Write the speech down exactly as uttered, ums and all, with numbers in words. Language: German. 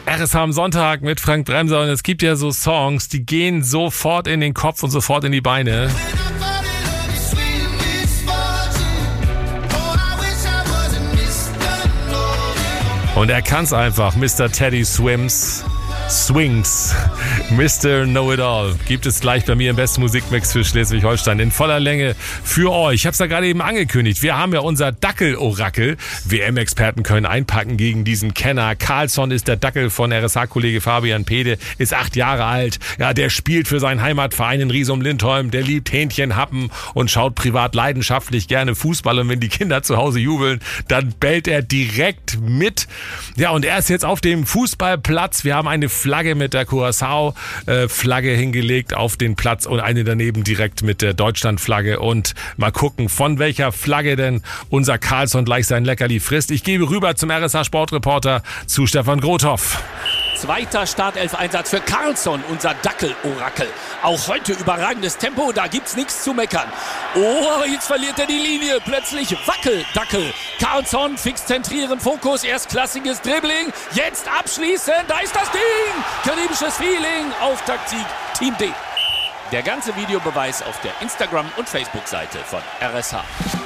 R S H am Sonntag mit Frank Bremser und es gibt ja so Songs, die gehen sofort in den Kopf und sofort in die Beine. Und er kann's einfach, Mister Teddy Swims. Swings, Mister Know-It-All. Gibt es gleich bei mir im besten Musikmix für Schleswig-Holstein in voller Länge für euch. Ich habe es ja gerade eben angekündigt. Wir haben ja unser Dackel-Orakel. W M-Experten können einpacken gegen diesen Kenner. Carlsson ist der Dackel von R S H-Kollege Fabian Pede, ist acht Jahre alt. Ja, der spielt für seinen Heimatverein in Riesum-Lindholm. Der liebt Hähnchenhappen und schaut privat leidenschaftlich gerne Fußball. Und wenn die Kinder zu Hause jubeln, dann bellt er direkt mit. Ja, und er ist jetzt auf dem Fußballplatz. Wir haben eine Flagge mit der Curaçao-Flagge hingelegt auf den Platz und eine daneben direkt mit der Deutschland-Flagge. Und mal gucken, von welcher Flagge denn unser Carlsson gleich sein Leckerli frisst. Ich gebe rüber zum R S H-Sportreporter zu Stefan Grothoff. Zweiter Startelf-Einsatz für Carlsson, unser Dackel-Orakel. Auch heute überragendes Tempo, da gibt's nichts zu meckern. Oh, jetzt verliert er die Linie. Plötzlich Wackel-Dackel. Carlsson, fix zentrieren, Fokus, erstklassiges Dribbling. Jetzt abschließen, da ist das Ding. Karibisches Feeling, Auftaktsieg, Team D. Der ganze Videobeweis auf der Instagram- und Facebook-Seite von R S H.